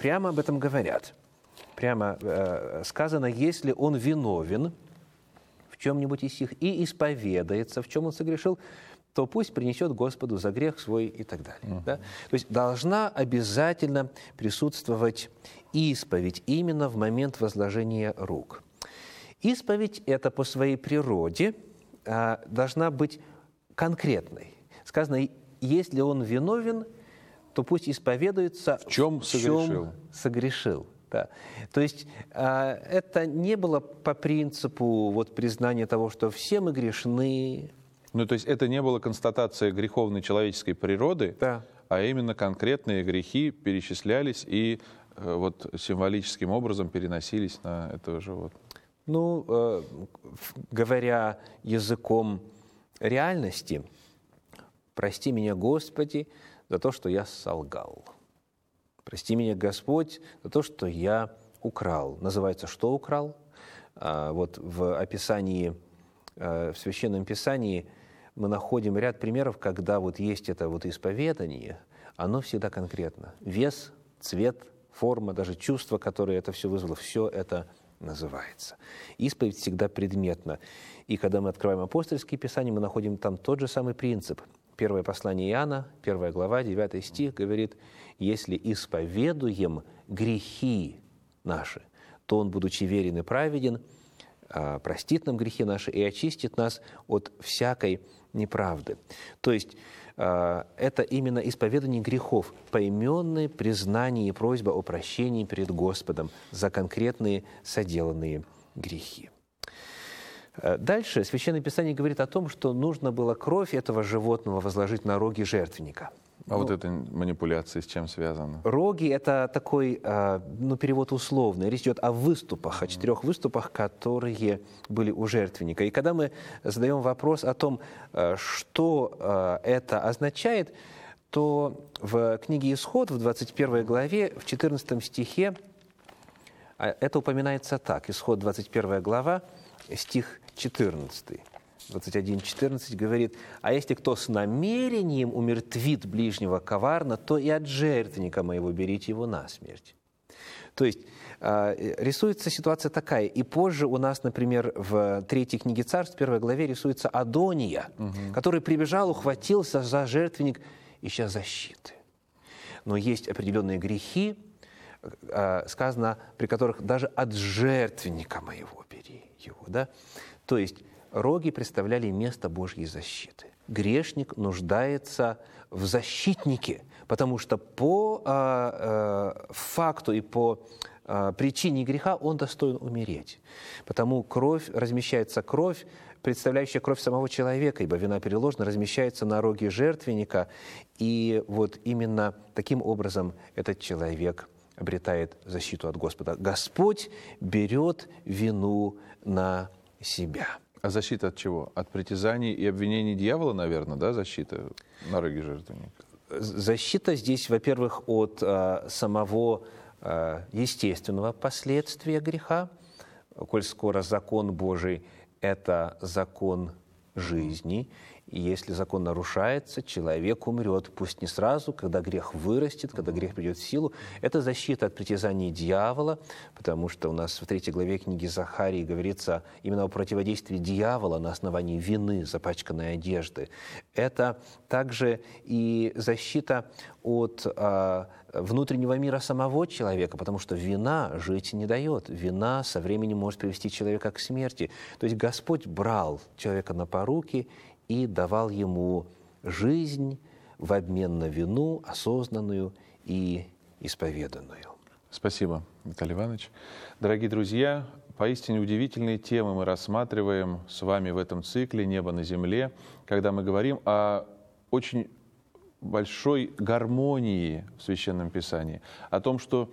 прямо об этом говорят. Прямо сказано, если он виновен в чем-нибудь из них и исповедается, в чем он согрешил, то пусть принесет Господу за грех свой и так далее. Да? То есть должна обязательно присутствовать исповедь именно в момент возложения рук. Исповедь это по своей природе должна быть конкретной. Сказано, если он виновен, то пусть исповедуется, в чем согрешил. Да. То есть это не было по принципу признания того, что все мы грешны. Ну, то есть это не было констатация греховной человеческой природы, да, а именно конкретные грехи перечислялись и символическим образом переносились на этого животного. Ну, говоря языком реальности, прости меня, Господи, за то, что я солгал. Прости меня, Господь, за то, что я украл. Называется, что украл? В описании, в Священном Писании мы находим ряд примеров, когда есть это исповедание, оно всегда конкретно. Вес, цвет, форма, даже чувство, которое это все вызвало, все это называется. Исповедь всегда предметна. И когда мы открываем апостольские писания, мы находим там тот же самый принцип. Первое послание Иоанна, 1 глава, 9 стих говорит, «Если исповедуем грехи наши, то Он, будучи верен и праведен, простит нам грехи наши и очистит нас от всякой неправды». То есть это именно исповедание грехов, поименное признание и просьба о прощении перед Господом за конкретные соделанные грехи. Дальше Священное Писание говорит о том, что нужно было кровь этого животного возложить на роги жертвенника. А эта манипуляция с чем связана? Роги – это такой, перевод условный. Речь идет о выступах, о 4 выступах, которые были у жертвенника. И когда мы задаем вопрос о том, что это означает, то в книге «Исход» в 21 главе, в 14 стихе, это упоминается так. Исход, 21 глава, стих 14. 21:14 говорит, «А если кто с намерением умертвит ближнего коварно, то и от жертвенника моего берите его насмерть». То есть рисуется ситуация такая. И позже у нас, например, в 3 книге Царств, 1 главе, рисуется Адония, который прибежал, ухватился за жертвенник, ища защиты. Но есть определенные грехи, сказано, при которых даже от жертвенника моего бери его. Да? То есть роги представляли место Божьей защиты. Грешник нуждается в защитнике, потому что по факту и по причине греха он достоин умереть. Потому размещается кровь, представляющая кровь самого человека, ибо вина переложена, размещается на роге жертвенника, и именно таким образом этот человек обретает защиту от Господа. Господь берет вину на себя. А защита от чего? От притязаний и обвинений дьявола, наверное, да, защита на роге жертвенника? Защита здесь, во-первых, от самого естественного последствия греха, коль скоро закон Божий – это закон жизни, и если закон нарушается, человек умрет, пусть не сразу, когда грех вырастет, когда грех придет в силу. Это защита от притязаний дьявола, потому что у нас в 3 главе книги Захарии говорится именно о противодействии дьявола на основании вины, запачканной одежды. Это также и защита от внутреннего мира самого человека, потому что вина жить не дает. Вина со временем может привести человека к смерти. То есть Господь брал человека на поруки и давал ему жизнь в обмен на вину, осознанную и исповеданную. Спасибо, Виталий Иванович. Дорогие друзья, поистине удивительные темы мы рассматриваем с вами в этом цикле «Небо на земле», когда мы говорим о очень большой гармонии в Священном Писании, о том, что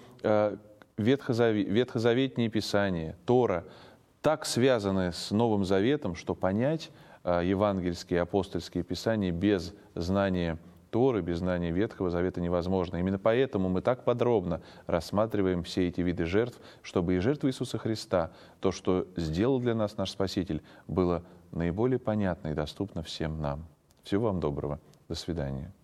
ветхозаветные Писания, Тора, так связаны с Новым Заветом, что понять евангельские, апостольские писания без знания Торы, без знания Ветхого Завета невозможно. Именно поэтому мы так подробно рассматриваем все эти виды жертв, чтобы и жертва Иисуса Христа, то, что сделал для нас наш Спаситель, было наиболее понятно и доступно всем нам. Всего вам доброго. До свидания.